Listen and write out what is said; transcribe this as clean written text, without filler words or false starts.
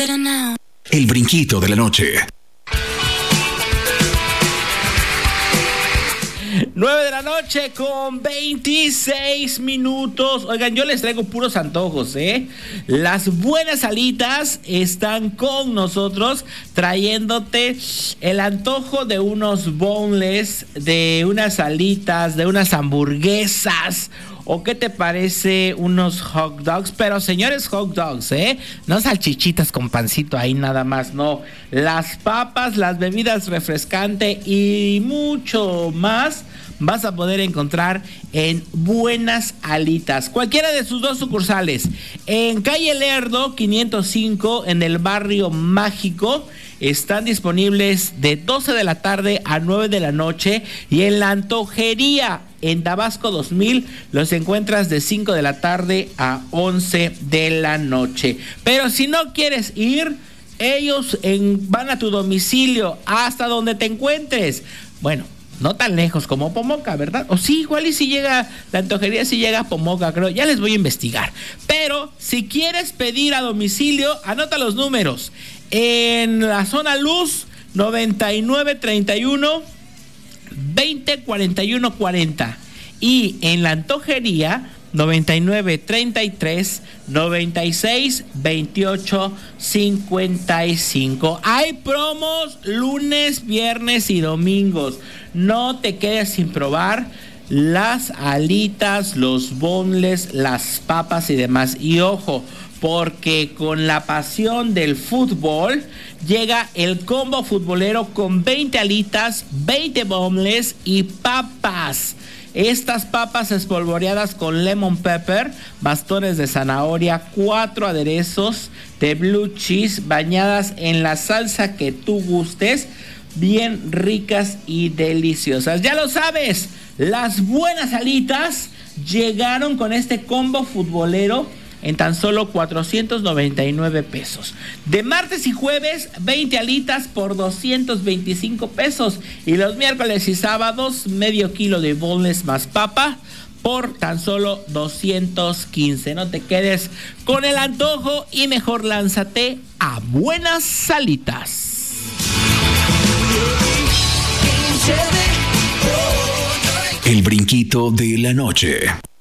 El brinquito de la noche. 9 de la noche con 26 minutos. Oigan, yo les traigo puros antojos, ¿eh? Las buenas alitas están con nosotros trayéndote el antojo de unos boneless, de unas alitas, de unas hamburguesas. ¿O qué te parece unos hot dogs? Pero señores, hot dogs, ¿eh? No salchichitas con pancito ahí nada más, no. Las papas, las bebidas refrescantes y mucho más vas a poder encontrar en Buenas Alitas. Cualquiera de sus dos sucursales. En calle Lerdo 505, en el barrio Mágico, están disponibles de 12 de la tarde a 9 de la noche. Y en la Antojería, en Tabasco 2000, los encuentras de 5 de la tarde a 11 de la noche. Pero si no quieres ir, ellos van a tu domicilio hasta donde te encuentres. Bueno, no tan lejos como Pomoca, ¿verdad? O sí, igual y si llega, la Antojería si llega a Pomoca, creo. Ya les voy a investigar. Pero si quieres pedir a domicilio, anota los números. En la zona Luz, 9931 20 41 40. Y en la Antojería, 9933 96 28 55. Hay promos lunes, viernes y domingos. No te quedes sin probar las alitas, los boneless, las papas y demás. Y ojo, porque con la pasión del fútbol llega el combo futbolero con 20 alitas, 20 boneless y papas. Estas papas espolvoreadas con lemon pepper, bastones de zanahoria, 4 aderezos de blue cheese bañadas en la salsa que tú gustes, bien ricas y deliciosas. Ya lo sabes, las Buenas Alitas llegaron con este combo futbolero en tan solo 499 pesos. De martes y jueves, 20 alitas por 225 pesos. Y los miércoles y sábados, medio kilo de boneless más papa por tan solo 215. No te quedes con el antojo y mejor lánzate a Buenas Alitas. El brinquito de la noche.